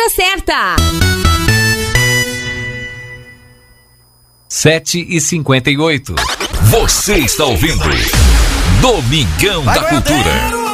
hora certa. 7h58. Você está ouvindo Domingão da Cultura.